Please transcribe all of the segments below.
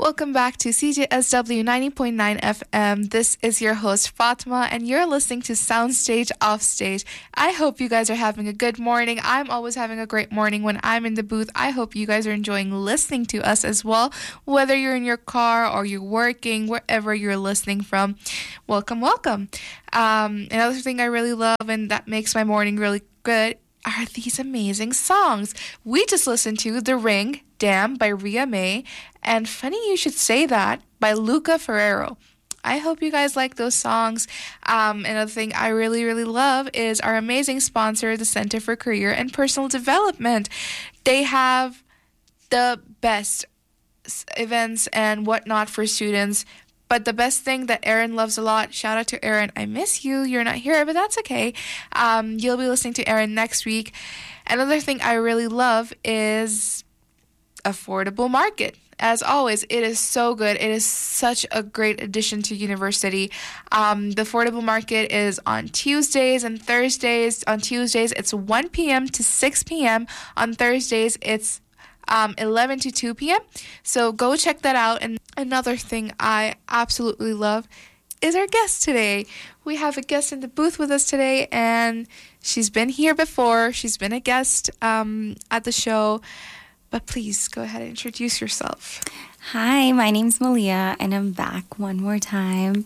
Welcome back to CJSW 90.9 FM. This is your host, Fatma, and you're listening to Soundstage Offstage. I hope you guys are having a good morning. I'm always having a great morning when I'm in the booth. I hope you guys are enjoying listening to us as well, whether you're in your car or you're working, wherever you're listening from. Welcome, welcome. Another thing I really love and that makes my morning really good are these amazing songs. We just listened to The Ring, Damn by Ria May, and Funny You Should Say That by Luca Ferrero. I hope you guys like those songs. Another thing I really, really love is our amazing sponsor, the Center for Career and Personal Development. They have the best events and whatnot for students. But the best thing that Aaron loves a lot, shout out to Aaron. I miss you. You're not here, but that's okay. You'll be listening to Aaron next week. Another thing I really love is Affordable Market. As always, it is so good. It is such a great addition to university. The Affordable Market is on Tuesdays and Thursdays. On Tuesdays, it's 1 p.m. to 6 p.m. On Thursdays, it's 11 to 2 p.m. So go check that out. And another thing I absolutely love is our guest today. We have a guest in the booth with us today, and she's been here before. She's been a guest at the show. But please go ahead and introduce yourself. Hi, my name's Malia, and I'm back one more time.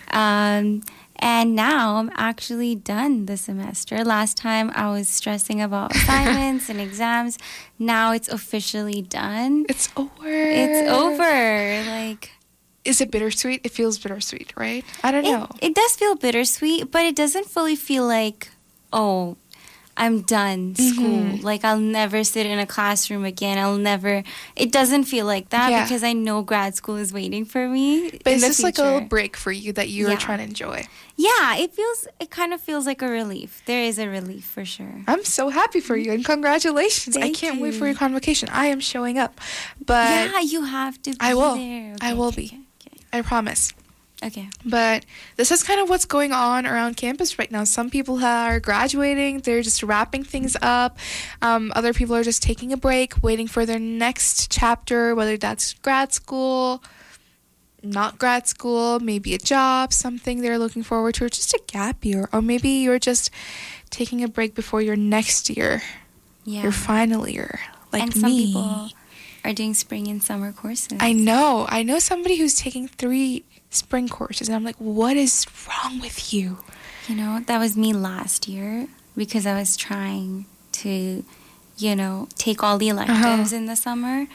And now I'm actually done the semester. Last time I was stressing about assignments and exams. Now it's officially done. It's over. It's over. Like, is it bittersweet? It feels bittersweet, right? I don't know. It does feel bittersweet, but it doesn't fully feel like, oh, I'm done school. Mm-hmm. Like, I'll never sit in a classroom again. It doesn't feel like that because I know grad school is waiting for me. But it's just like a little break for you that you are trying to enjoy. Yeah, it kind of feels like a relief. There is a relief for sure. I'm so happy for you and congratulations. I can't wait for your convocation. I am showing up. But yeah, you have to be there. Okay, I will be. Okay. I promise. Okay. But this is kind of what's going on around campus right now. Some people are graduating. They're just wrapping things up. Other people are just taking a break, waiting for their next chapter, whether that's grad school, not grad school, maybe a job, something they're looking forward to, or just a gap year. Or maybe you're just taking a break before your next year, your final year, like and me. Some people are doing spring and summer courses. I know somebody who's taking 3 spring courses, and I'm like, what is wrong with you? You know, that was me last year because I was trying to, take all the electives in the summer.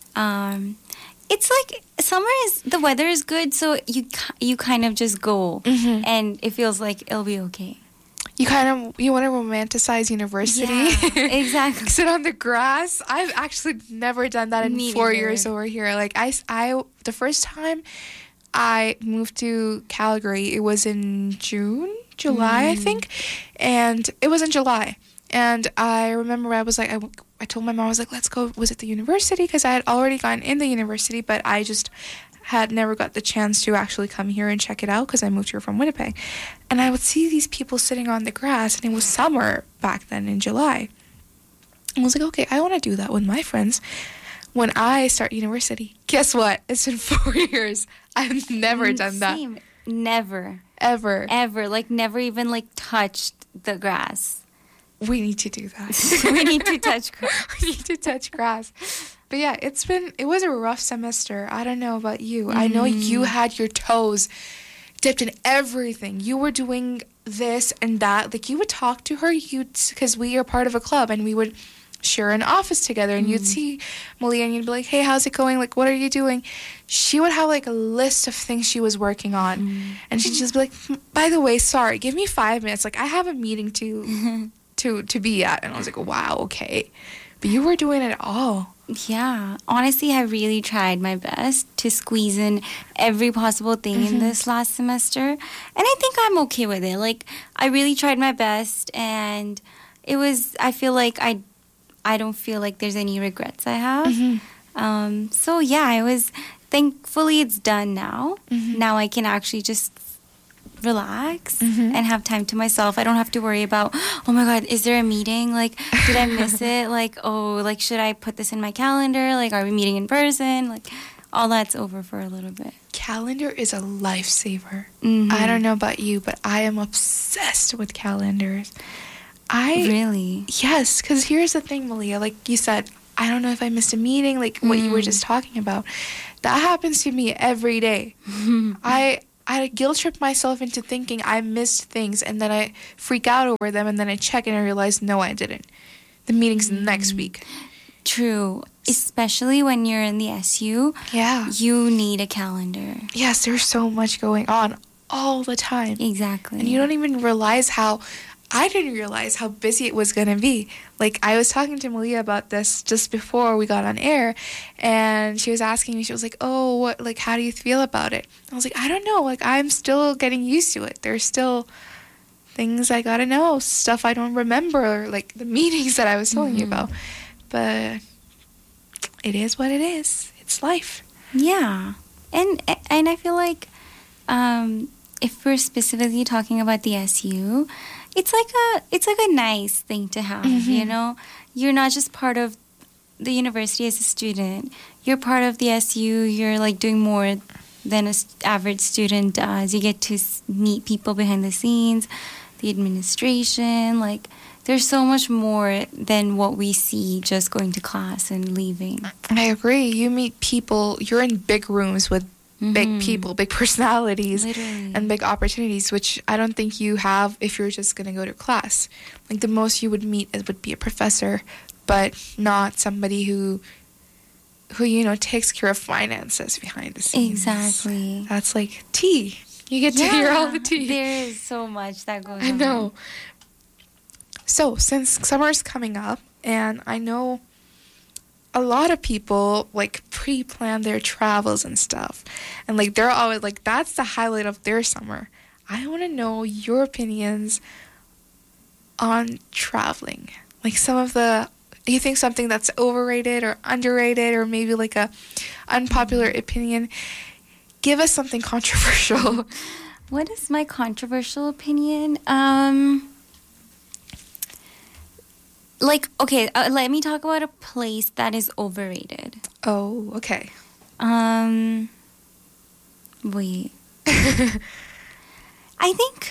It's like the weather is good, so you kind of just go, and it feels like it'll be okay. You want to romanticize university. Yeah, exactly. Sit on the grass. I've actually never done that in 4 years over here. Like I the first time I moved to Calgary, it was in July, I think. And it was in July. And I remember I was like, I told my mom, I was like, let's go visit the university, because I had already gone in the university, but I just had never got the chance to actually come here and check it out because I moved here from Winnipeg. And I would see these people sitting on the grass, and it was summer back then in July. And I was like, okay, I want to do that with my friends when I start university. Guess what? It's been 4 years. I've never done that. Same. Never. Ever. Like, never even, touched the grass. We need to do that. We need to touch grass. We need to touch grass. But yeah, it was a rough semester. I don't know about you. I know you had your toes dipped in everything. You were doing this and that. Like, you would talk to her, because we are part of a club, and we would share an office together, and you'd see Malia, and you'd be like, hey, how's it going? Like, what are you doing? She would have, a list of things she was working on, and she'd just be like, by the way, sorry, give me 5 minutes. Like, I have a meeting to be at. And I was like, wow, okay. But you were doing it all. Yeah. Honestly, I really tried my best to squeeze in every possible thing in this last semester. And I think I'm okay with it. Like, I really tried my best, and I feel like I don't feel like there's any regrets I have. So yeah, thankfully it's done now. Now I can actually just relax and have time to myself. I don't have to worry about, oh my God, is there a meeting? Like, did I miss it? Like, should I put this in my calendar? Like, are we meeting in person? Like, all that's over for a little bit. Calendar is a lifesaver. Mhm. I don't know about you, but I am obsessed with calendars. Really? Yes, because here's the thing, Malia. Like you said, I don't know if I missed a meeting, like what you were just talking about. That happens to me every day. I guilt trip myself into thinking I missed things, and then I freak out over them, and then I check and I realize, no, I didn't. The meeting's next week. True. Especially when you're in the SU. Yeah. You need a calendar. Yes, there's so much going on all the time. Exactly. And you don't even realize I didn't realize how busy it was going to be. Like, I was talking to Malia about this just before we got on air, and she was asking me, she was like, oh, what, like, how do you feel about it? I was like, I don't know. Like, I'm still getting used to it. There's still things I got to know, stuff I don't remember, like the meetings that I was telling you about. But it is what it is. It's life. Yeah. And I feel like if we're specifically talking about the SU, it's like a nice thing to have, you know? You're not just part of the university as a student. You're part of the SU. You're like doing more than an average student does. You get to meet people behind the scenes, the administration, like there's so much more than what we see just going to class and leaving. I agree. You meet people, you're in big rooms with big people, big personalities, Literally. and big opportunities, which I don't think you have if you're just going to go to class. Like, the most you would meet would be a professor, but not somebody who you know, takes care of finances behind the scenes. Exactly. That's like tea. You get to hear all the tea. There is so much that goes on. I know. So, since summer's coming up, and I know a lot of people, like, pre-plan their travels and stuff, and, like, they're always, like, that's the highlight of their summer. I want to know your opinions on traveling. Like, you think something that's overrated or underrated, or maybe, like, a unpopular opinion. Give us something controversial. What is my controversial opinion? Like, okay, let me talk about a place that is overrated. Oh, okay. Wait. I think...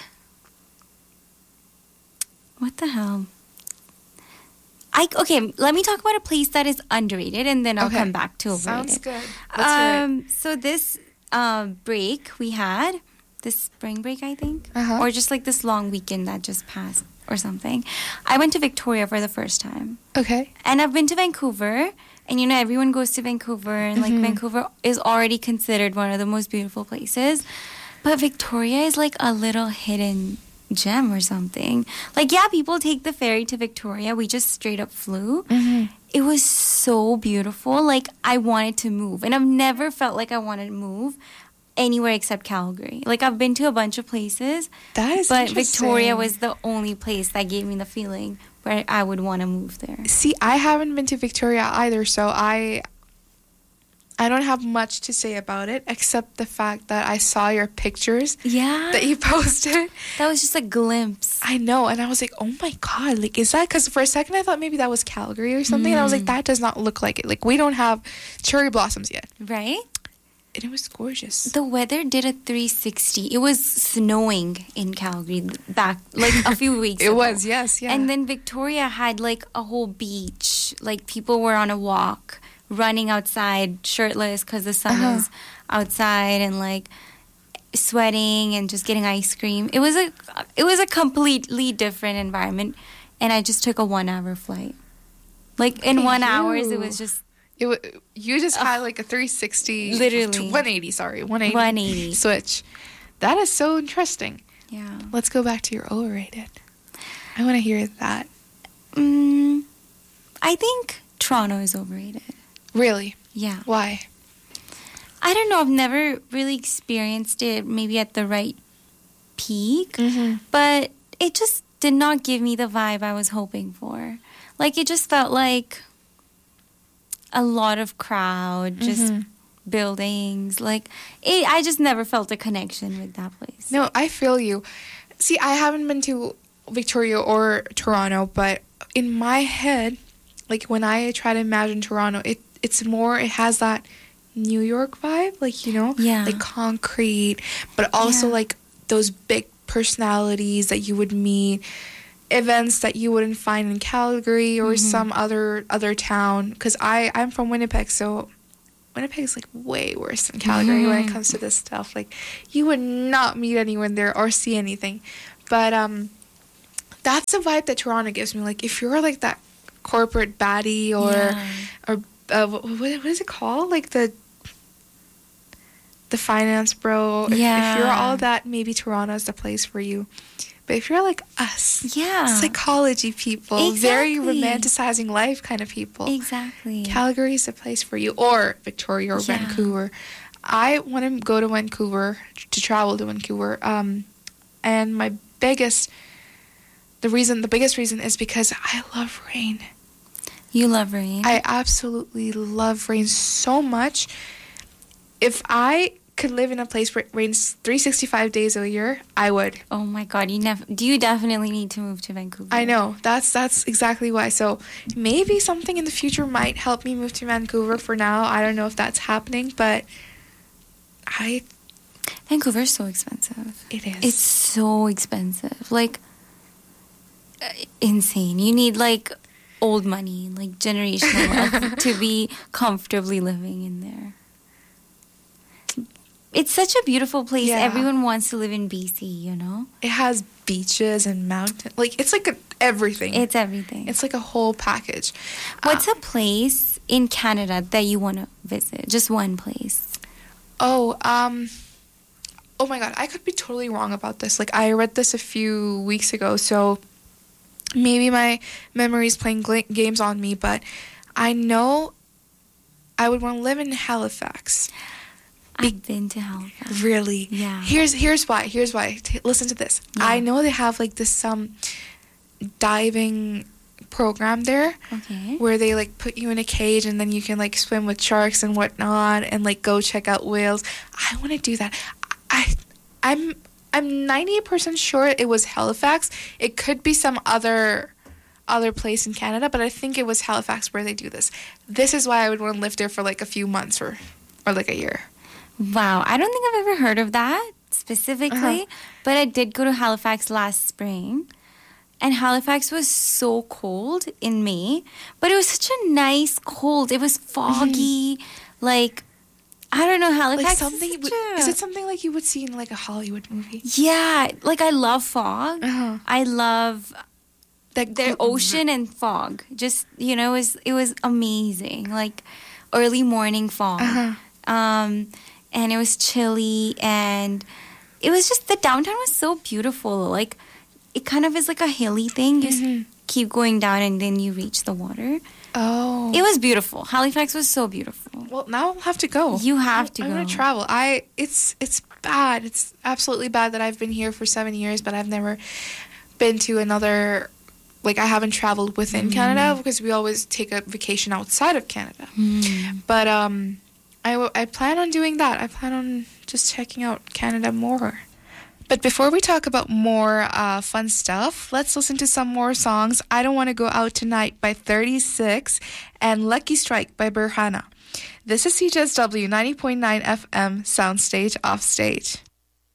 What the hell? Okay, let me talk about a place that is underrated, and then I'll come back to overrated. Sounds good. Let's hear it. So this break we had, this spring break, I think, Uh-huh. or just like this long weekend that just passed or something, I went to Victoria for the first time. Okay. And I've been to Vancouver, and you know, everyone goes to Vancouver, and like Vancouver is already considered one of the most beautiful places. But Victoria is like a little hidden gem or something. Like, yeah, people take the ferry to Victoria. We just straight up flew. It was so beautiful. Like, I wanted to move. And I've never felt like I wanted to move anywhere except Calgary. Like, I've been to a bunch of places. That is But interesting. Victoria was the only place that gave me the feeling where I would want to move there. See, I haven't been to Victoria either, so I don't have much to say about it, except the fact that I saw your pictures Yeah. that you posted. That was just a glimpse. I know, and I was like, oh my god, like, is that, because for a second I thought maybe that was Calgary or something, and I was like, that does not look like it. Like, we don't have cherry blossoms yet. Right? And it was gorgeous. The weather did a 360. It was snowing in Calgary back like a few weeks It ago. was, yes, yeah. And then Victoria had like a whole beach. Like, people were on a walk, running outside shirtless because the sun is outside, and like sweating and just getting ice cream. It was a completely different environment, and I just took a 1 hour flight. Like, in 1 hour, it was just you just had like a 360, Literally. 180, sorry, 180, 180. switch. That is so interesting. yeah. Let's go back to your overrated. I want to hear that. I think Toronto is overrated. Really? Yeah. Why? I don't know. I've never really experienced it maybe at the right peak, but it just did not give me the vibe I was hoping for. Like, it just felt like a lot of crowd, just buildings. Like, I just never felt a connection with that place. No, I feel you. See, I haven't been to Victoria or Toronto, but in my head, like, when I try to imagine Toronto, it has that New York vibe, like, Yeah. like concrete, but also Yeah. like those big personalities that you would meet, events that you wouldn't find in Calgary or some other town. Because I'm from Winnipeg, so Winnipeg is like way worse than Calgary when it comes to this stuff. Like, you would not meet anyone there or see anything. But that's the vibe that Toronto gives me. Like, if you're like that corporate baddie or what is it called? Like the finance bro. If you're all that, maybe Toronto is the place for you. But if you're like us, psychology people, very romanticizing life kind of people, Calgary is the place for you, or Victoria or Vancouver. I want to go to Vancouver, to travel to Vancouver, and the biggest reason is because I love rain. You love rain? I absolutely love rain so much. If I could live in a place where it rains 365 days a year, I would. Oh my God, you definitely need to move to Vancouver. I know. That's exactly why. So maybe something in the future might help me move to Vancouver. For now, I don't know if that's happening, but Vancouver's so expensive. It is. It's so expensive. Like, insane. You need, like, old money, like generational wealth to be comfortably living in there. It's such a beautiful place. Yeah. Everyone wants to live in BC, It has beaches and mountains. Like, it's like everything. It's everything. It's like a whole package. What's a place in Canada that you want to visit? Just one place. Oh my God, I could be totally wrong about this. Like, I read this a few weeks ago, so maybe my memory is playing games on me, but I know I would want to live in Halifax. I've been to Halifax. Really? Yeah. Here's why. Listen to this. Yeah. I know they have like this diving program there. Okay. Where they like put you in a cage and then you can like swim with sharks and whatnot and like go check out whales. I want to do that. I'm 90% sure it was Halifax. It could be some other place in Canada, but I think it was Halifax where they do this. This is why I would want to live there for like a few months or like a year. Wow, I don't think I've ever heard of that specifically, but I did go to Halifax last spring, and Halifax was so cold in May, but it was such a nice cold. It was foggy, like, I don't know, Halifax is it something like you would see in like a Hollywood movie? Yeah, like I love fog. I love their ocean and fog. Just, it was amazing. Like early morning fog. And it was chilly, and it was just, the downtown was so beautiful. Like, it kind of is like a hilly thing. You just keep going down, and then you reach the water. Oh. It was beautiful. Halifax was so beautiful. Well, now I'll have to go. You have to go. I'm going to travel. It's bad. It's absolutely bad that I've been here for 7 years, but I've never been to another, like, I haven't traveled within Canada because we always take a vacation outside of Canada. But, I plan on doing that. I plan on just checking out Canada more. But before we talk about more fun stuff, let's listen to some more songs. I Don't Want to Go Out Tonight by 36 and Lucky Strike by Berhana. This is CJSW 90.9 FM, Soundstage Offstage.